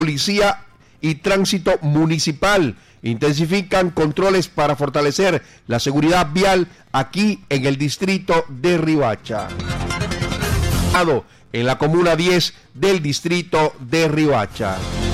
Policía y Tránsito Municipal intensifican controles para fortalecer la seguridad vial aquí en el distrito de Riohacha. En la comuna 10 del distrito de Riohacha.